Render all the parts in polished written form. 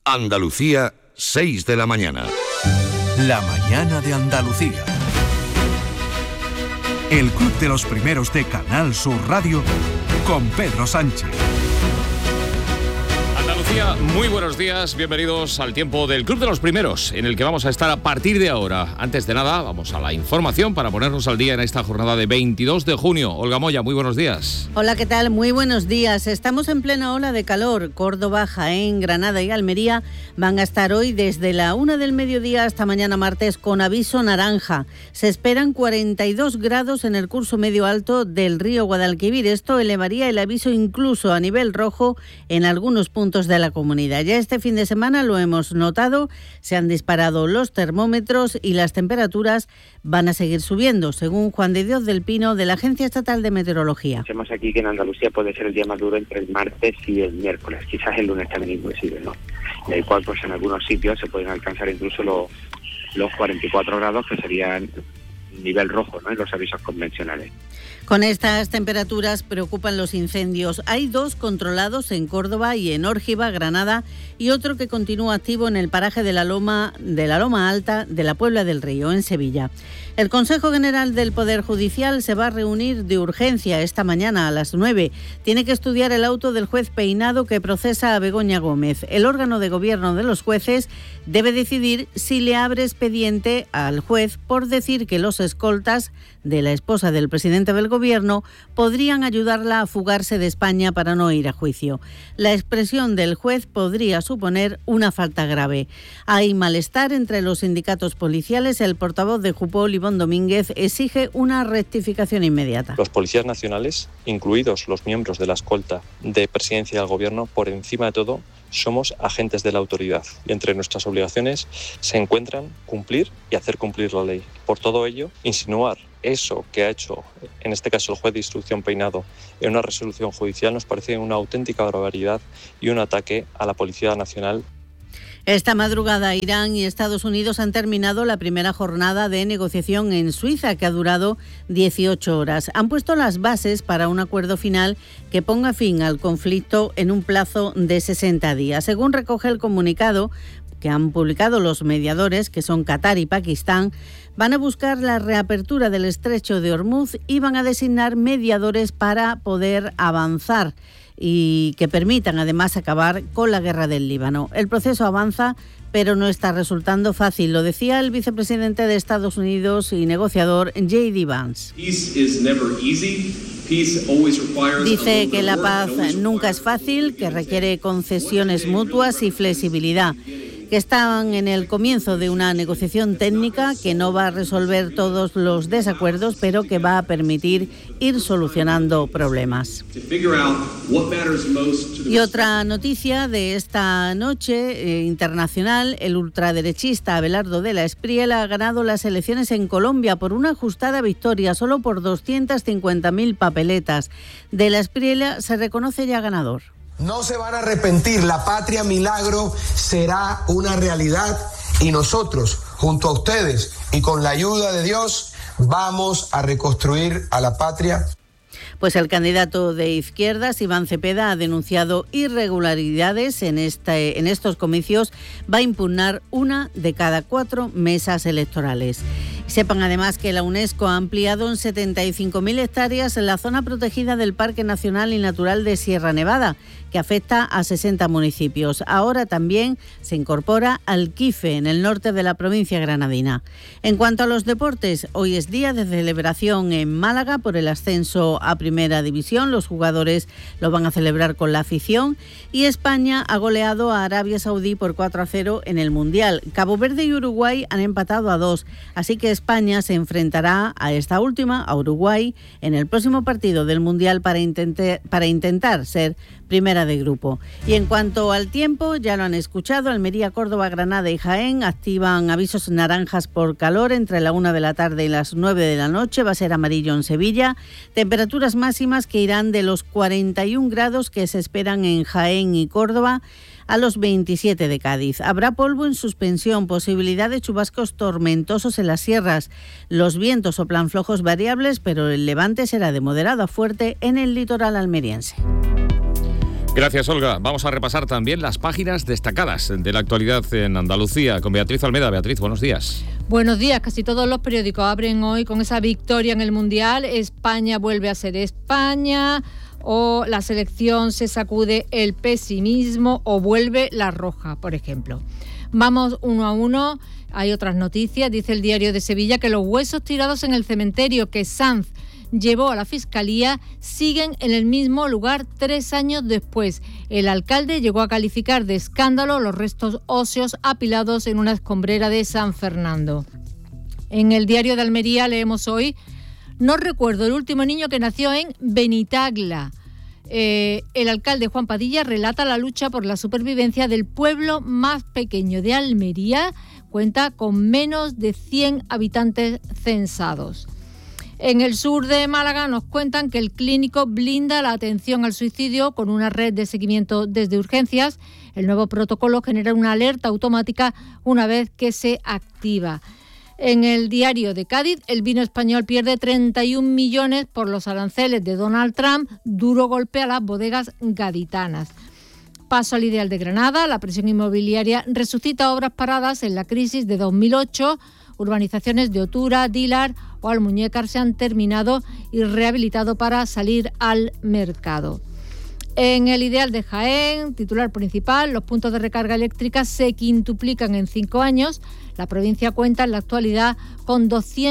Andalucía, 6 de la mañana. La mañana de Andalucía. El Club de los Primeros de Canal Sur Radio con Pedro Sánchez. Andalucía, muy buenos días, bienvenidos al tiempo del Club de los Primeros, en el que vamos a estar a partir de ahora. Antes de nada, vamos a la información para ponernos al día en esta jornada de 22 de junio. Olga Moya, muy buenos días. Hola, ¿qué tal? Muy buenos días. Estamos en plena ola de calor. Córdoba, Jaén, Granada y Almería van a estar hoy desde la 1 del mediodía hasta mañana martes con aviso naranja. Se esperan 42 grados en el curso medio alto del río Guadalquivir. Esto elevaría el aviso incluso a nivel rojo en algunos puntos de la comunidad. Ya este fin de semana lo hemos notado, se han disparado los termómetros y las temperaturas van a seguir subiendo, según Juan de Dios del Pino, de la Agencia Estatal de Meteorología. Pensamos aquí que en Andalucía puede ser el día más duro entre el martes y el miércoles, quizás el lunes también inclusive, ¿no? El cual pues en algunos sitios se pueden alcanzar incluso los 44 grados, que serían nivel rojo, ¿no?, en los avisos convencionales. Con estas temperaturas preocupan los incendios. Hay 2 controlados en Córdoba y en Órgiva, Granada, y otro que continúa activo en el paraje de la Loma Alta de la Puebla del Río, en Sevilla. El Consejo General del Poder Judicial se va a reunir de urgencia esta mañana a las 9. Tiene que estudiar el auto del juez Peinado que procesa a Begoña Gómez. El órgano de gobierno de los jueces debe decidir si le abre expediente al juez por decir que los escoltas de la esposa del presidente del gobierno podrían ayudarla a fugarse de España para no ir a juicio. La expresión del juez podría suponer una falta grave. Hay malestar entre los sindicatos policiales. El portavoz de Jupol, Ivón Domínguez, exige una rectificación inmediata. Los policías nacionales, incluidos los miembros de la escolta de presidencia del gobierno, por encima de todo, somos agentes de la autoridad y entre nuestras obligaciones se encuentran cumplir y hacer cumplir la ley. Por todo ello, insinuar eso que ha hecho, en este caso el juez de instrucción Peinado, en una resolución judicial nos parece una auténtica barbaridad y un ataque a la Policía Nacional. Esta madrugada Irán y Estados Unidos han terminado la primera jornada de negociación en Suiza, que ha durado 18 horas. Han puesto las bases para un acuerdo final que ponga fin al conflicto en un plazo de 60 días. Según recoge el comunicado que han publicado los mediadores, que son Qatar y Pakistán, van a buscar la reapertura del estrecho de Hormuz y van a designar mediadores para poder avanzar y que permitan además acabar con la guerra del Líbano. El proceso avanza, pero no está resultando fácil. Lo decía el vicepresidente de Estados Unidos y negociador J.D. Vance. Dice que la paz nunca es fácil, que requiere concesiones mutuas y flexibilidad, que están en el comienzo de una negociación técnica que no va a resolver todos los desacuerdos, pero que va a permitir ir solucionando problemas. Y otra noticia de esta noche internacional: el ultraderechista Abelardo de la Espriella ha ganado las elecciones en Colombia por una ajustada victoria, solo por 250.000 papeletas. De la Espriella se reconoce ya ganador. No se van a arrepentir, la patria milagro será una realidad y nosotros, junto a ustedes y con la ayuda de Dios, vamos a reconstruir a la patria. Pues el candidato de izquierdas, Iván Cepeda, ha denunciado irregularidades en estos comicios. Va a impugnar 1 de cada 4 mesas electorales. Sepan además que la UNESCO ha ampliado en 75.000 hectáreas la zona protegida del Parque Nacional y Natural de Sierra Nevada, que afecta a 60 municipios. Ahora también se incorpora Alquife, en el norte de la provincia granadina. En cuanto a los deportes, hoy es día de celebración en Málaga por el ascenso a Primera División. Los jugadores lo van a celebrar con la afición. Y España ha goleado a Arabia Saudí por 4-0 en el Mundial. Cabo Verde y Uruguay han empatado a 2, así que España se enfrentará a esta última, a Uruguay, en el próximo partido del Mundial para intentar ser primera de grupo. Y en cuanto al tiempo, ya lo han escuchado, Almería, Córdoba, Granada y Jaén activan avisos naranjas por calor entre la 1 de la tarde y las 9 de la noche. Va a ser amarillo en Sevilla. Temperaturas máximas que irán de los 41 grados que se esperan en Jaén y Córdoba a los 27 de Cádiz. Habrá polvo en suspensión, posibilidad de chubascos tormentosos en las sierras. Los vientos soplan flojos variables, pero el levante será de moderado a fuerte en el litoral almeriense. Gracias, Olga. Vamos a repasar también las páginas destacadas de la actualidad en Andalucía con Beatriz Almeda. Beatriz, buenos días. Buenos días. Casi todos los periódicos abren hoy con esa victoria en el Mundial. España vuelve a ser España, o la selección se sacude el pesimismo, o vuelve la roja, por ejemplo. Vamos uno a uno. Hay otras noticias. Dice el Diario de Sevilla que los huesos tirados en el cementerio que Sanz llevó a la Fiscalía siguen en el mismo lugar 3 años después. El alcalde llegó a calificar de escándalo los restos óseos apilados en una escombrera de San Fernando. En el Diario de Almería leemos hoy: no recuerdo el último niño que nació en Benitagla. El alcalde Juan Padilla relata la lucha por la supervivencia del pueblo más pequeño de Almería. Cuenta con menos de 100 habitantes censados. En el sur de Málaga nos cuentan que el clínico blinda la atención al suicidio con una red de seguimiento desde urgencias. El nuevo protocolo genera una alerta automática una vez que se activa. En el Diario de Cádiz, el vino español pierde 31 millones por los aranceles de Donald Trump. Duro golpe a las bodegas gaditanas. Paso al Ideal de Granada. La presión inmobiliaria resucita obras paradas en la crisis de 2008. Urbanizaciones de Otura, Dilar o Almuñécar se han terminado y rehabilitado para salir al mercado. En el Ideal de Jaén, titular principal, los puntos de recarga eléctrica se quintuplican en 5 años. La provincia cuenta en la actualidad con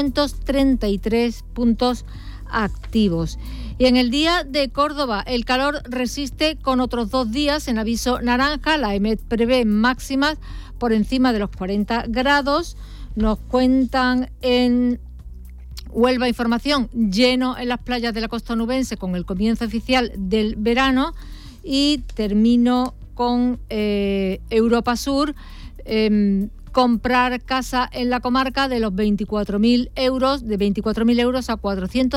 233 puntos activos. Y en el Día de Córdoba, el calor resiste con otros 2 días en aviso naranja. La EMET prevé máximas por encima de los 40 grados. Nos cuentan en Huelva Información, lleno en las playas de la costa onubense con el comienzo oficial del verano. Y termino con Europa Sur. Comprar casa en la comarca de los 24.000 euros, de 24.000 euros a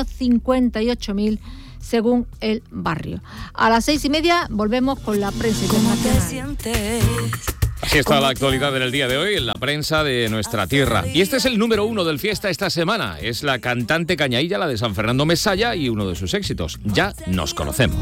458.000 según el barrio. A las 6:30 volvemos con la prensa internacional. Así está la actualidad en el día de hoy en la prensa de nuestra tierra. Y este es el número 1 del Fiesta esta semana. Es la cantante cañailla, la de San Fernando Mesalla, y uno de sus éxitos. Ya nos conocemos.